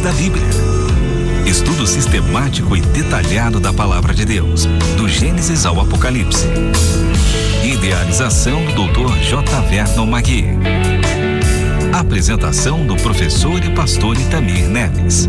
da Bíblia. Estudo sistemático e detalhado da Palavra de Deus, do Gênesis ao Apocalipse. Idealização do Dr. J. Vernon Magui. Apresentação do professor e pastor Itamir Neves.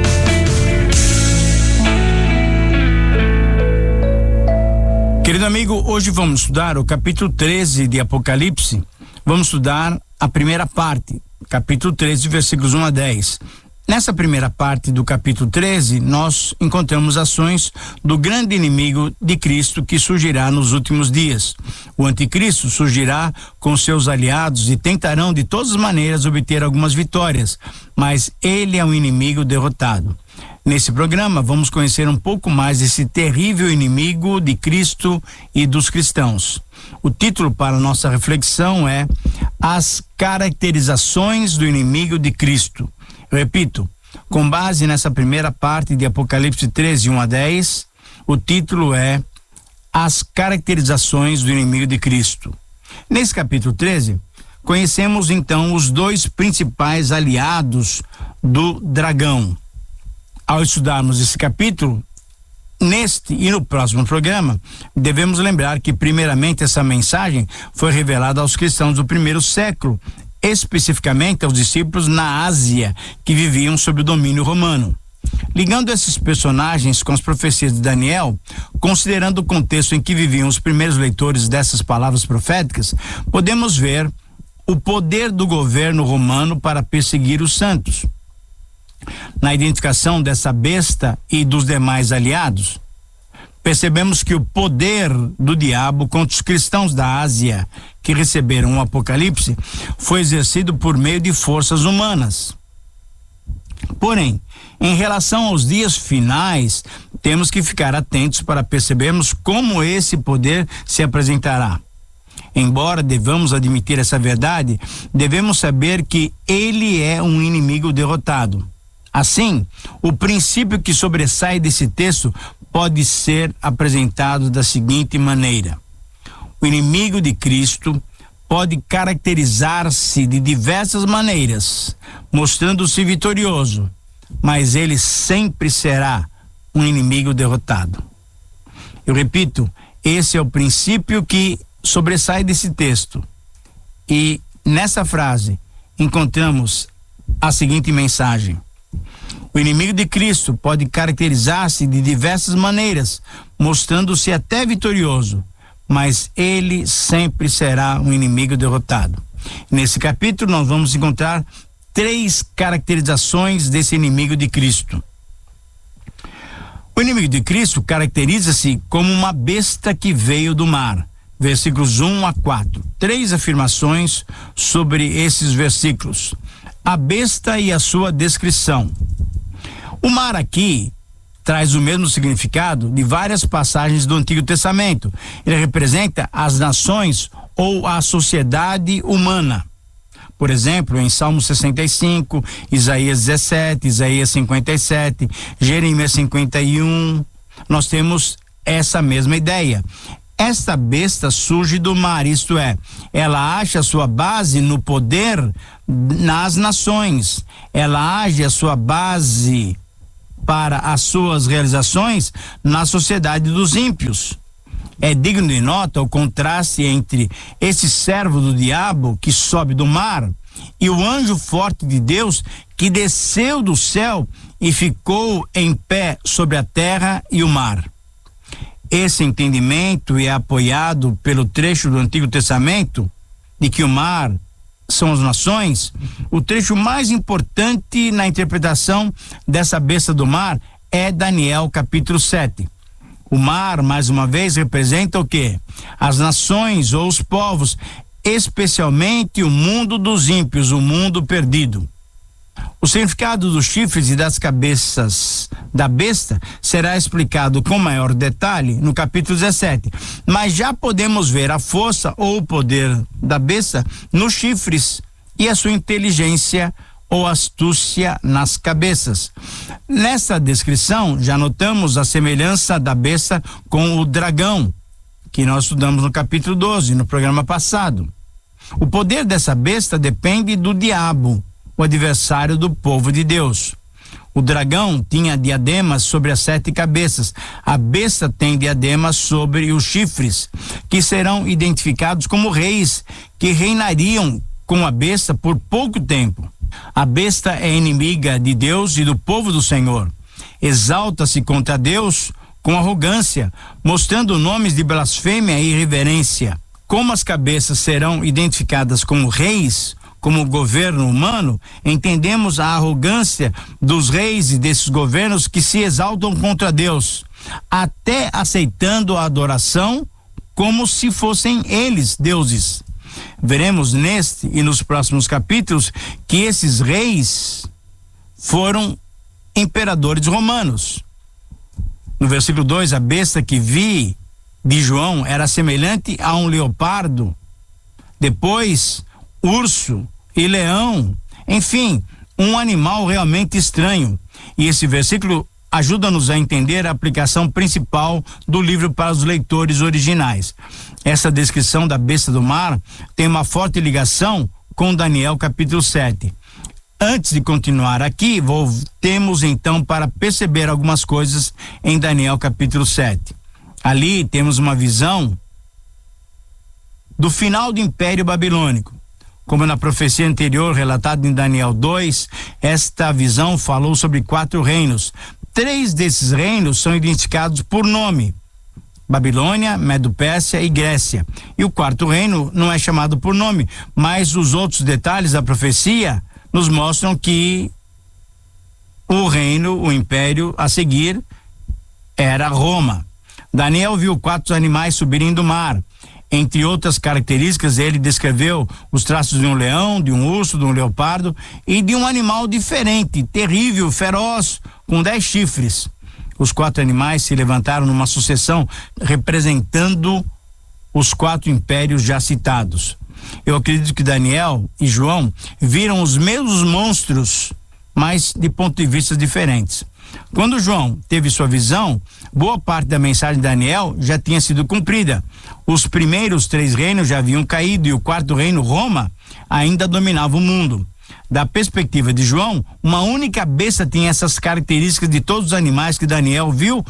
Querido amigo, hoje vamos estudar o capítulo 13 de Apocalipse. Vamos estudar a primeira parte, capítulo 13, versículos 1 a 10. Nessa primeira parte do capítulo 13, nós encontramos ações do grande inimigo de Cristo que surgirá nos últimos dias. O anticristo surgirá com seus aliados e tentarão de todas as maneiras obter algumas vitórias, mas ele é um inimigo derrotado. Nesse programa, vamos conhecer um pouco mais desse terrível inimigo de Cristo e dos cristãos. O título para a nossa reflexão é As Caracterizações do Inimigo de Cristo. Eu repito, com base nessa primeira parte de Apocalipse 13, 1 a 10, o título é As Caracterizações do Inimigo de Cristo. Nesse capítulo 13, conhecemos então os dois principais aliados do dragão. Ao estudarmos esse capítulo, neste e no próximo programa, devemos lembrar que primeiramente essa mensagem foi revelada aos cristãos do primeiro século, especificamente aos discípulos na Ásia, que viviam sob o domínio romano. Ligando esses personagens com as profecias de Daniel, considerando o contexto em que viviam os primeiros leitores dessas palavras proféticas, podemos ver o poder do governo romano para perseguir os santos. Na identificação dessa besta e dos demais aliados, percebemos que o poder do diabo contra os cristãos da Ásia que receberam o Apocalipse foi exercido por meio de forças humanas. Porém, em relação aos dias finais, temos que ficar atentos para percebermos como esse poder se apresentará. Embora devamos admitir essa verdade, devemos saber que ele é um inimigo derrotado. Assim, o princípio que sobressai desse texto pode ser apresentado da seguinte maneira: o inimigo de Cristo pode caracterizar-se de diversas maneiras, mostrando-se vitorioso, mas ele sempre será um inimigo derrotado. Eu repito, esse é o princípio que sobressai desse texto. E nessa frase encontramos a seguinte mensagem: o inimigo de Cristo pode caracterizar-se de diversas maneiras, mostrando-se até vitorioso, mas ele sempre será um inimigo derrotado. Nesse capítulo nós vamos encontrar 3 caracterizações desse inimigo de Cristo. O inimigo de Cristo caracteriza-se como uma besta que veio do mar. Versículos 1 a 4. 3 afirmações sobre esses versículos. A besta e a sua descrição. O mar aqui traz o mesmo significado de várias passagens do Antigo Testamento. Ele representa as nações ou a sociedade humana. Por exemplo, em Salmo 65, Isaías 17, Isaías 57, Jeremias 51, nós temos essa mesma ideia. Esta besta surge do mar, isto é, ela acha sua base no poder nas nações. Ela age a sua base para as suas realizações na sociedade dos ímpios. É digno de nota o contraste entre esse servo do diabo que sobe do mar e o anjo forte de Deus que desceu do céu e ficou em pé sobre a terra e o mar. Esse entendimento é apoiado pelo trecho do Antigo Testamento de que o mar são as nações. O trecho mais importante na interpretação dessa besta do mar é Daniel capítulo 7. O mar, mais uma vez, representa o quê? As nações ou os povos, especialmente o mundo dos ímpios, o mundo perdido. O significado dos chifres e das cabeças da besta será explicado com maior detalhe no capítulo 17, mas já podemos ver a força ou o poder da besta nos chifres e a sua inteligência ou astúcia nas cabeças. Nessa descrição, já notamos a semelhança da besta com o dragão, que nós estudamos no capítulo 12, no programa passado. O poder dessa besta depende do diabo, o adversário do povo de Deus. O dragão tinha diademas sobre as 7 cabeças. A besta tem diademas sobre os chifres, que serão identificados como reis, que reinariam com a besta por pouco tempo. A besta é inimiga de Deus e do povo do Senhor. Exalta-se contra Deus com arrogância, mostrando nomes de blasfêmia e irreverência. Como as cabeças serão identificadas como reis, como governo humano, entendemos a arrogância dos reis e desses governos que se exaltam contra Deus, até aceitando a adoração como se fossem eles deuses. Veremos neste e nos próximos capítulos que esses reis foram imperadores romanos. No versículo 2, a besta que vi de João era semelhante a um leopardo, depois urso e leão, enfim, um animal realmente estranho. E esse versículo ajuda-nos a entender a aplicação principal do livro para os leitores originais. Essa descrição da besta do mar tem uma forte ligação com Daniel capítulo 7. Antes de continuar aqui, voltemos então para perceber algumas coisas em Daniel capítulo 7. Ali temos uma visão do final do Império Babilônico. Como na profecia anterior relatada em Daniel 2, esta visão falou sobre 4 reinos. 3 desses reinos são identificados por nome: Babilônia, Medo-Pérsia e Grécia. E o 4º reino não é chamado por nome, mas os outros detalhes da profecia nos mostram que o império a seguir era Roma. Daniel viu 4 animais subirem do mar. Entre outras características, ele descreveu os traços de um leão, de um urso, de um leopardo e de um animal diferente, terrível, feroz, com 10 chifres. Os 4 animais se levantaram numa sucessão representando os 4 impérios já citados. Eu acredito que Daniel e João viram os mesmos monstros, mas de pontos de vista diferentes. Quando João teve sua visão, boa parte da mensagem de Daniel já tinha sido cumprida. Os primeiros 3 reinos já haviam caído e o 4º reino, Roma, ainda dominava o mundo. Da perspectiva de João, uma única besta tinha essas características de todos os animais que Daniel viu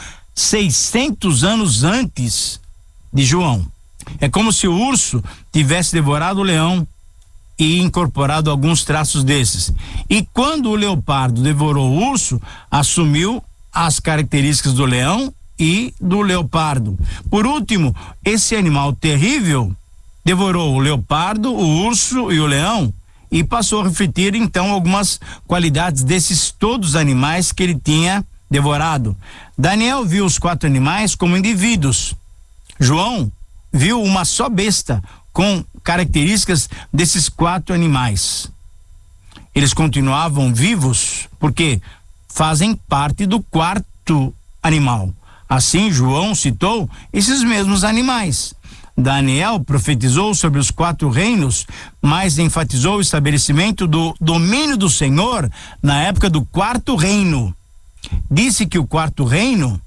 600 anos antes de João. É como se o urso tivesse devorado o leão e incorporado alguns traços desses. E quando o leopardo devorou o urso, assumiu as características do leão e do leopardo. Por último, esse animal terrível devorou o leopardo, o urso e o leão e passou a refletir então algumas qualidades desses todos os animais que ele tinha devorado. Daniel viu os 4 animais como indivíduos. João viu uma só besta com características desses 4 animais. Eles continuavam vivos porque fazem parte do 4º animal. Assim, João citou esses mesmos animais. Daniel profetizou sobre os 4 reinos, mas enfatizou o estabelecimento do domínio do Senhor na época do 4º reino. Disse que o 4º reino,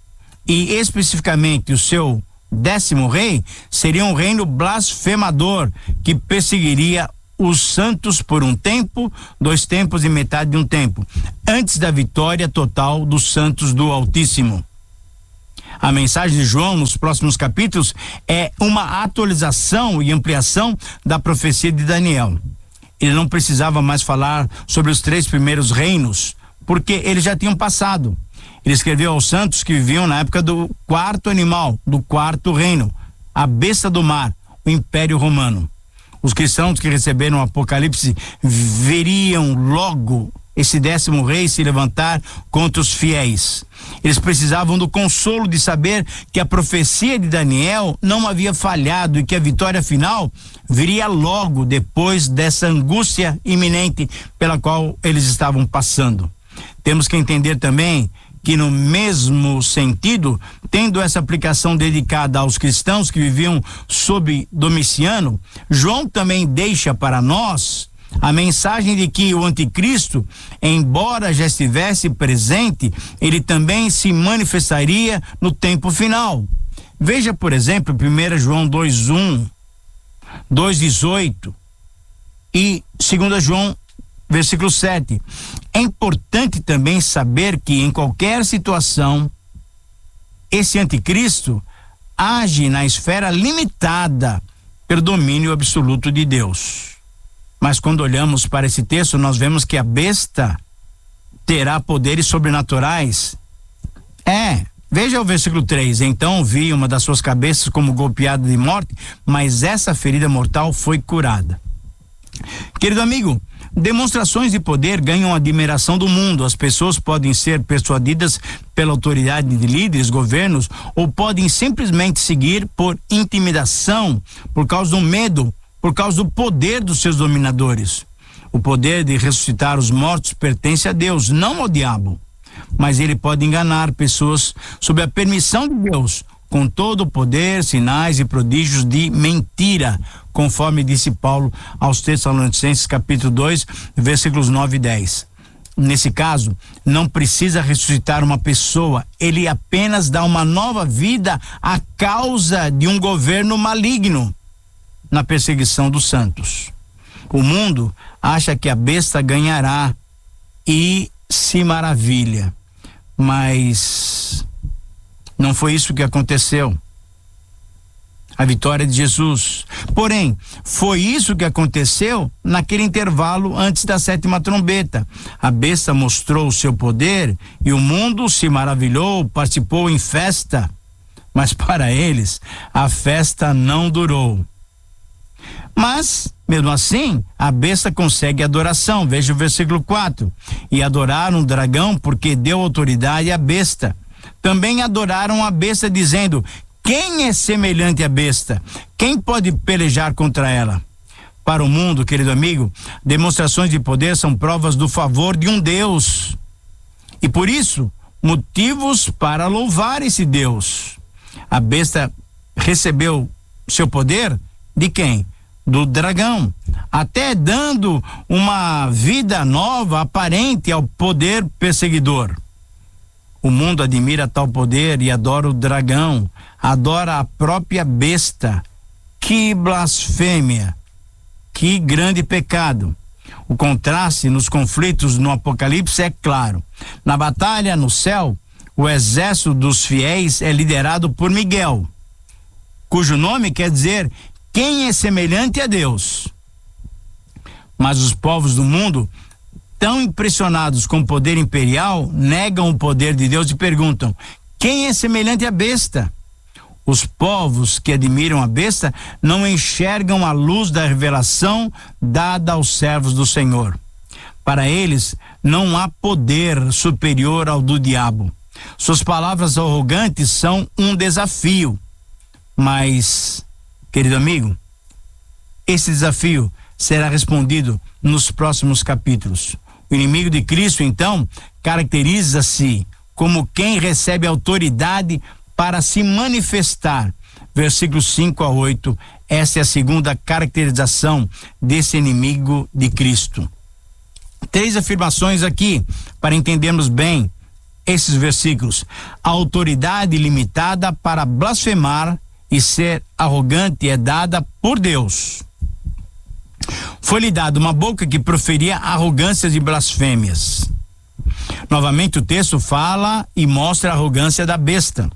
e especificamente o seu 10º rei, seria um reino blasfemador que perseguiria os santos por um tempo, 2 tempos e metade de um tempo, antes da vitória total dos santos do Altíssimo. A mensagem de João nos próximos capítulos é uma atualização e ampliação da profecia de Daniel. Ele não precisava mais falar sobre os 3 primeiros reinos, porque eles já tinham passado. Ele escreveu aos santos que viviam na época do 4º animal, do 4º reino, a besta do mar, o Império Romano. Os cristãos que receberam o Apocalipse veriam logo esse 10º rei se levantar contra os fiéis. Eles precisavam do consolo de saber que a profecia de Daniel não havia falhado e que a vitória final viria logo depois dessa angústia iminente pela qual eles estavam passando. Temos que entender também que, no mesmo sentido, tendo essa aplicação dedicada aos cristãos que viviam sob Domiciano, João também deixa para nós a mensagem de que o anticristo, embora já estivesse presente, ele também se manifestaria no tempo final. Veja, por exemplo, 1 João 2:1, 2:18 e 2 João versículo 7. É importante também saber que em qualquer situação, esse anticristo age na esfera limitada pelo domínio absoluto de Deus. Mas quando olhamos para esse texto, nós vemos que a besta terá poderes sobrenaturais. Veja o versículo 3. Então vi uma das suas cabeças como golpeada de morte, mas essa ferida mortal foi curada. Querido amigo, demonstrações de poder ganham a admiração do mundo. As pessoas podem ser persuadidas pela autoridade de líderes, governos, ou podem simplesmente seguir por intimidação, por causa do medo, por causa do poder dos seus dominadores. O poder de ressuscitar os mortos pertence a Deus, não ao diabo. Mas ele pode enganar pessoas sob a permissão de Deus, com todo o poder, sinais e prodígios de mentira, conforme disse Paulo aos Tessalonicenses capítulo 2, versículos 9 e 10. Nesse caso, não precisa ressuscitar uma pessoa, ele apenas dá uma nova vida à causa de um governo maligno na perseguição dos santos. O mundo acha que a besta ganhará e se maravilha, mas não foi isso que aconteceu. A vitória de Jesus. Porém, foi isso que aconteceu naquele intervalo antes da 7ª trombeta. A besta mostrou o seu poder e o mundo se maravilhou, participou em festa. Mas para eles, a festa não durou. Mas, mesmo assim, a besta consegue adoração. Veja o versículo 4. E adoraram o dragão porque deu autoridade à besta. Também adoraram a besta, dizendo: quem é semelhante à besta? Quem pode pelejar contra ela? Para o mundo, querido amigo, demonstrações de poder são provas do favor de um Deus. E por isso, motivos para louvar esse Deus. A besta recebeu seu poder de quem? Do dragão, até dando uma vida nova aparente ao poder perseguidor. O mundo admira tal poder e adora o dragão, adora a própria besta. Que blasfêmia, que grande pecado. O contraste nos conflitos no Apocalipse é claro. Na batalha no céu, o exército dos fiéis é liderado por Miguel, cujo nome quer dizer quem é semelhante a Deus. Mas os povos do mundo, tão impressionados com o poder imperial, negam o poder de Deus e perguntam: quem é semelhante à besta? Os povos que admiram a besta não enxergam a luz da revelação dada aos servos do Senhor. Para eles, não há poder superior ao do diabo. Suas palavras arrogantes são um desafio. Mas, querido amigo, esse desafio será respondido nos próximos capítulos. O inimigo de Cristo, então, caracteriza-se como quem recebe autoridade para se manifestar. Versículos 5 a 8, essa é a segunda caracterização desse inimigo de Cristo. 3 afirmações aqui, para entendermos bem esses versículos. A autoridade limitada para blasfemar e ser arrogante é dada por Deus. Foi-lhe dada uma boca que proferia arrogâncias e blasfêmias. Novamente o texto fala e mostra a arrogância da besta.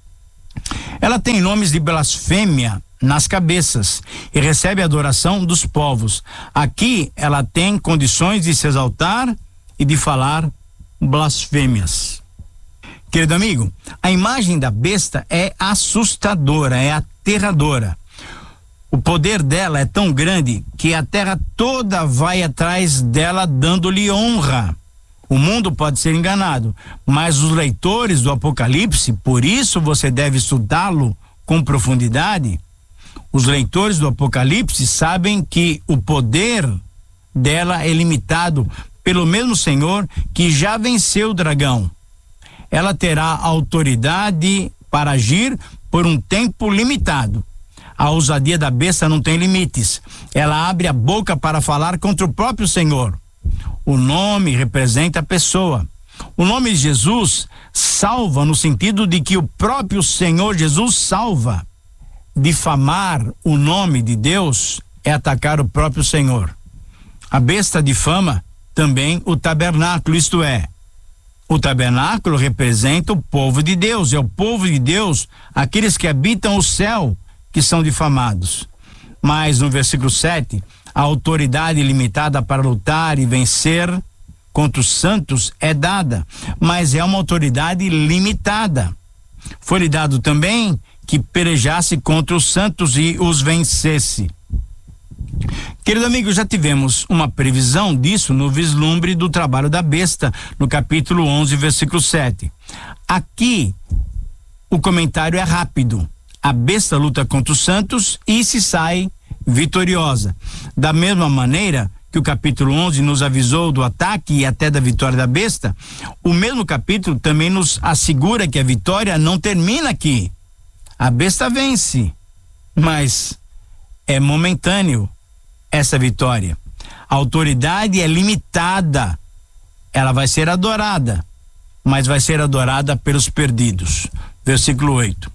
Ela tem nomes de blasfêmia nas cabeças e recebe a adoração dos povos. Aqui ela tem condições de se exaltar e de falar blasfêmias. Querido amigo, a imagem da besta é assustadora, é aterradora. O poder dela é tão grande que a terra toda vai atrás dela, dando-lhe honra. O mundo pode ser enganado, mas os leitores do Apocalipse, por isso você deve estudá-lo com profundidade. Os leitores do Apocalipse sabem que o poder dela é limitado pelo mesmo Senhor que já venceu o dragão. Ela terá autoridade para agir por um tempo limitado. A ousadia da besta não tem limites. Ela abre a boca para falar contra o próprio Senhor. O nome representa a pessoa. O nome de Jesus salva no sentido de que o próprio Senhor Jesus salva. Difamar o nome de Deus é atacar o próprio Senhor. A besta difama também o tabernáculo, isto é, o tabernáculo representa o povo de Deus, é o povo de Deus, aqueles que habitam o céu, que são difamados. Mas no versículo 7, a autoridade limitada para lutar e vencer contra os santos é dada, mas é uma autoridade limitada. Foi-lhe dado também que pelejasse contra os santos e os vencesse. Querido amigo, já tivemos uma previsão disso no vislumbre do trabalho da besta, no capítulo 11, versículo 7. Aqui, o comentário é rápido. A besta luta contra os santos e se sai vitoriosa. Da mesma maneira que o capítulo 11 nos avisou do ataque e até da vitória da besta, o mesmo capítulo também nos assegura que a vitória não termina aqui. A besta vence, mas é momentâneo essa vitória. A autoridade é limitada. Ela vai ser adorada, mas vai ser adorada pelos perdidos. Versículo 8.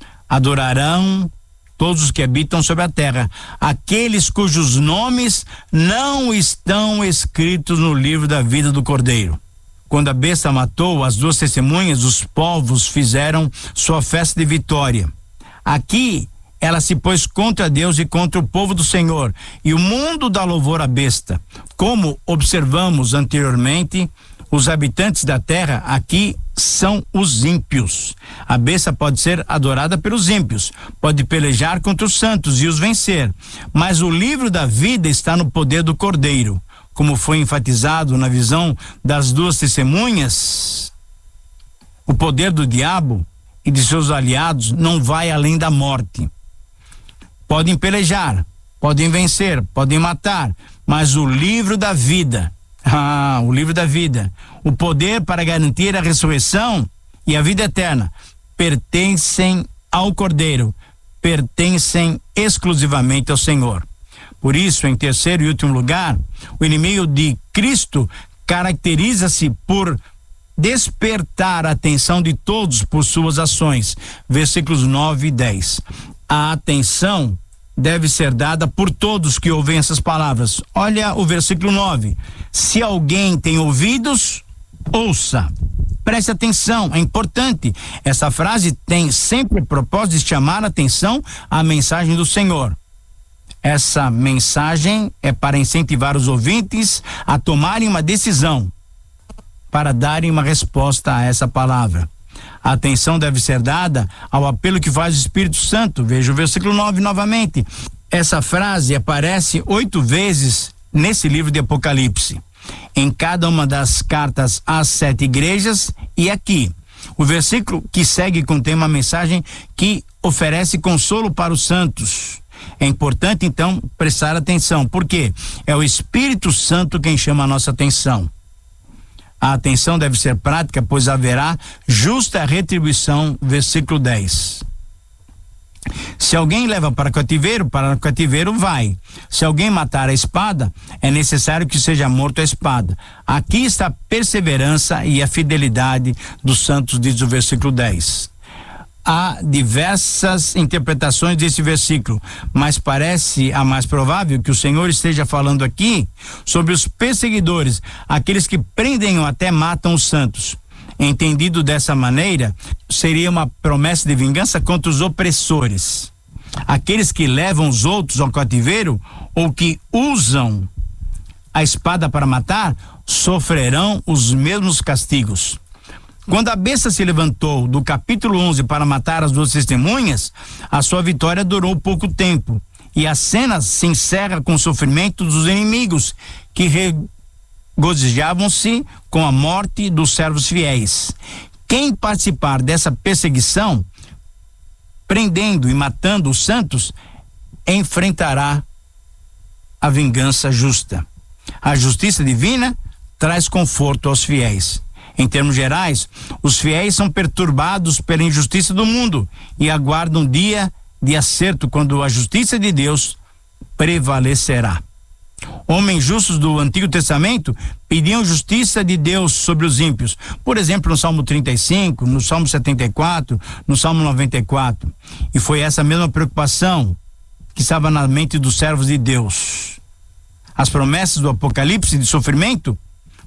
Adorarão todos os que habitam sobre a terra, aqueles cujos nomes não estão escritos no livro da vida do Cordeiro. Quando a besta matou as duas testemunhas, os povos fizeram sua festa de vitória. Aqui ela se pôs contra Deus e contra o povo do Senhor, e o mundo dá louvor à besta. Como observamos anteriormente, os habitantes da terra aqui são os ímpios. A besta pode ser adorada pelos ímpios, pode pelejar contra os santos e os vencer, mas o livro da vida está no poder do Cordeiro. Como foi enfatizado na visão das duas testemunhas, o poder do diabo e de seus aliados não vai além da morte. Podem pelejar, podem vencer, podem matar, mas o livro da vida, o livro da vida, o poder para garantir a ressurreição e a vida eterna, pertencem ao Cordeiro, pertencem exclusivamente ao Senhor. Por isso, em terceiro e último lugar, o inimigo de Cristo caracteriza-se por despertar a atenção de todos por suas ações. Versículos 9 e 10. A atenção deve ser dada por todos que ouvem essas palavras. Olha o versículo 9. Se alguém tem ouvidos, ouça. Preste atenção, é importante. Essa frase tem sempre o propósito de chamar a atenção à mensagem do Senhor. Essa mensagem é para incentivar os ouvintes a tomarem uma decisão, para darem uma resposta a essa palavra. A atenção deve ser dada ao apelo que faz o Espírito Santo. Veja o versículo 9 novamente. Essa frase aparece 8 vezes nesse livro de Apocalipse, em cada uma das cartas às 7 igrejas e aqui. O versículo que segue contém uma mensagem que oferece consolo para os santos. É importante, então, prestar atenção, porque é o Espírito Santo quem chama a nossa atenção. A atenção deve ser prática, pois haverá justa retribuição, versículo 10. Se alguém leva para o cativeiro vai. Se alguém matar a espada, é necessário que seja morto a espada. Aqui está a perseverança e a fidelidade dos santos, diz o versículo 10. Há diversas interpretações desse versículo, mas parece a mais provável que o Senhor esteja falando aqui sobre os perseguidores, aqueles que prendem ou até matam os santos. Entendido dessa maneira, seria uma promessa de vingança contra os opressores. Aqueles que levam os outros ao cativeiro ou que usam a espada para matar, sofrerão os mesmos castigos. Quando a besta se levantou do capítulo 11 para matar as duas testemunhas, a sua vitória durou pouco tempo. E a cena se encerra com o sofrimento dos inimigos, que regozijavam-se com a morte dos servos fiéis. Quem participar dessa perseguição, prendendo e matando os santos, enfrentará a vingança justa. A justiça divina traz conforto aos fiéis. Em termos gerais, os fiéis são perturbados pela injustiça do mundo e aguardam um dia de acerto quando a justiça de Deus prevalecerá. Homens justos do Antigo Testamento pediam justiça de Deus sobre os ímpios. Por exemplo, no Salmo 35, no Salmo 74, no Salmo 94. E foi essa mesma preocupação que estava na mente dos servos de Deus. As promessas do Apocalipse de sofrimento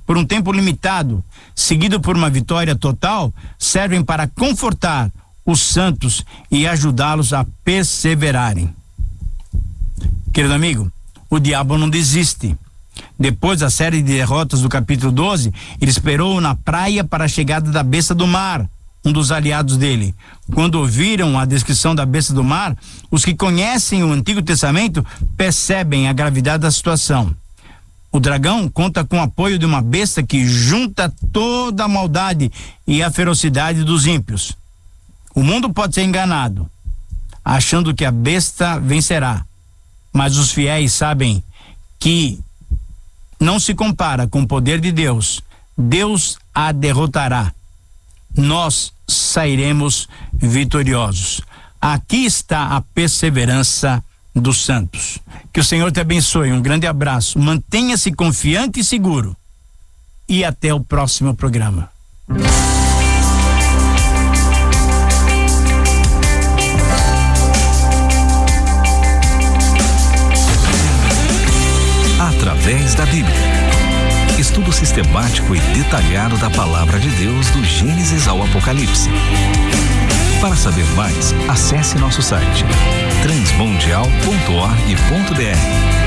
por um tempo limitado, seguido por uma vitória total, servem para confortar os santos e ajudá-los a perseverarem. Querido amigo, o diabo não desiste. Depois da série de derrotas do capítulo 12, ele esperou na praia para a chegada da besta do mar, um dos aliados dele. Quando ouviram a descrição da besta do mar, os que conhecem o Antigo Testamento percebem a gravidade da situação. O dragão conta com o apoio de uma besta que junta toda a maldade e a ferocidade dos ímpios. O mundo pode ser enganado, achando que a besta vencerá, mas os fiéis sabem que não se compara com o poder de Deus. Deus a derrotará. Nós sairemos vitoriosos. Aqui está a perseverança dos santos. Que o Senhor te abençoe. Um grande abraço. Mantenha-se confiante e seguro. E até o próximo programa. Através da Bíblia. Estudo sistemático e detalhado da Palavra de Deus do Gênesis ao Apocalipse. Para saber mais, acesse nosso site transmundial.org.br.